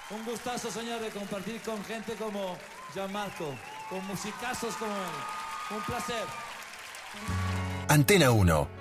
Un gustazo, señor, de compartir con gente como Gianmarco, con musicazos como él. Un placer. Antena 1.